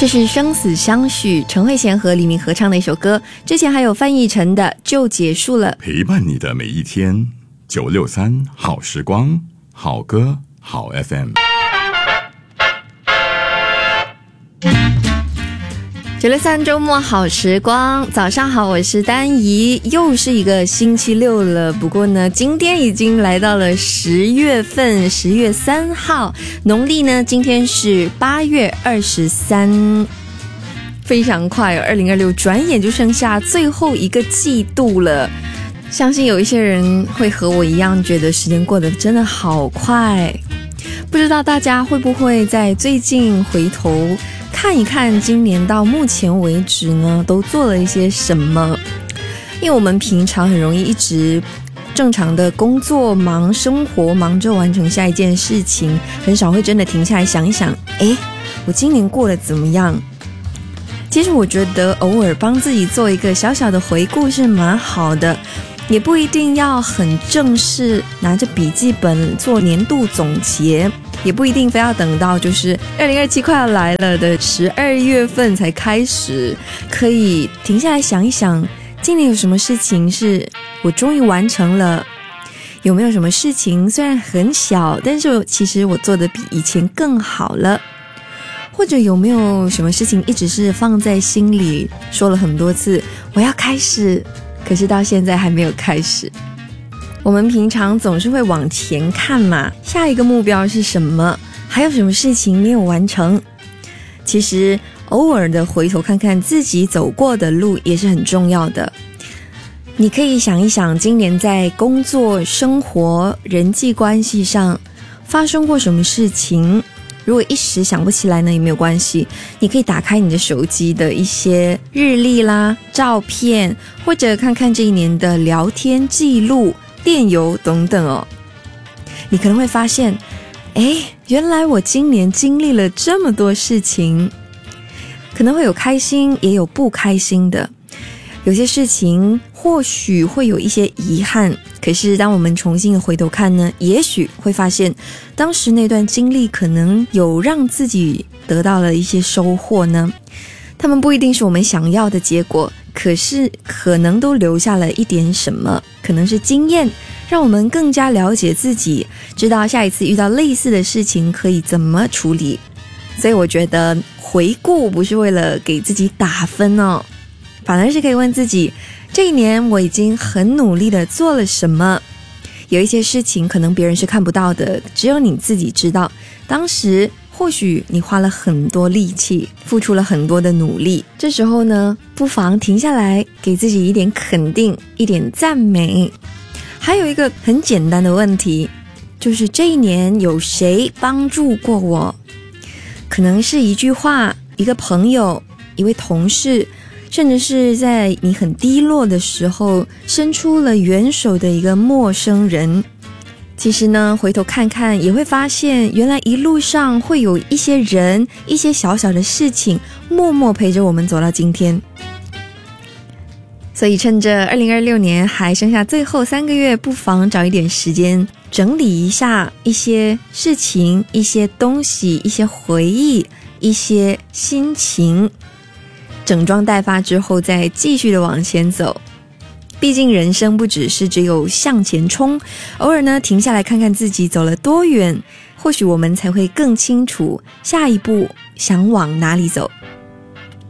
这是生死相许，陈慧娴和黎明合唱的一首歌，之前还有翻译成的就结束了。 陪伴你的每一天，963好时光，好歌好 FM。 963周末好时光，早上好，我是丹怡，又是一个星期六了。不过呢，今天已经来到了10月份，10月3号，农历呢今天是8月23，非常快哦，2026转眼就剩下最后一个季度了。相信有一些人会和我一样，觉得时间过得真的好快。不知道大家会不会在最近回头看一看今年到目前为止呢都做了一些什么。因为我们平常很容易一直正常的工作忙生活，忙着完成下一件事情，很少会真的停下来想一想，我今年过得怎么样。其实我觉得偶尔帮自己做一个小小的回顾是蛮好的，也不一定要很正式拿着笔记本做年度总结，也不一定非要等到就是2027快要来了的12月份才开始，可以停下来想一想，今年有什么事情是我终于完成了，有没有什么事情虽然很小，但是其实我做的比以前更好了，或者有没有什么事情一直是放在心里，说了很多次我要开始，可是到现在还没有开始。我们平常总是会往前看嘛，下一个目标是什么，还有什么事情没有完成。其实偶尔的回头看看自己走过的路也是很重要的。你可以想一想，今年在工作、生活、人际关系上发生过什么事情，如果一时想不起来呢也没有关系，你可以打开你的手机的一些日历啦、照片，或者看看这一年的聊天记录、电邮等等哦。你可能会发现，原来我今年经历了这么多事情，可能会有开心也有不开心的，有些事情或许会有一些遗憾，可是当我们重新回头看呢，也许会发现当时那段经历可能有让自己得到了一些收获呢。他们不一定是我们想要的结果，可是可能都留下了一点什么，可能是经验，让我们更加了解自己，知道下一次遇到类似的事情可以怎么处理。所以我觉得回顾不是为了给自己打分哦，反而是可以问自己，这一年我已经很努力的做了什么。有一些事情可能别人是看不到的，只有你自己知道，当时或许你花了很多力气，付出了很多的努力，这时候呢，不妨停下来，给自己一点肯定，一点赞美。还有一个很简单的问题，就是这一年有谁帮助过我？可能是一句话，一个朋友，一位同事，甚至是在你很低落的时候伸出了援手的一个陌生人。其实呢，回头看看也会发现，原来一路上会有一些人，一些小小的事情默默陪着我们走到今天。所以趁着2026年还剩下最后3个月，不妨找一点时间整理一下一些事情，一些东西，一些回忆，一些心情，整装待发之后再继续的往前走。毕竟人生不只有向前冲，偶尔呢停下来看看自己走了多远，或许我们才会更清楚下一步想往哪里走。